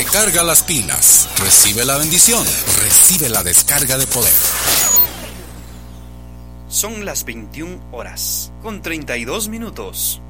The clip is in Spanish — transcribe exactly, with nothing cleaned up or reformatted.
Recarga las pilas, recibe la bendición, recibe la descarga de poder. Son las veintiuna horas con treinta y dos minutos.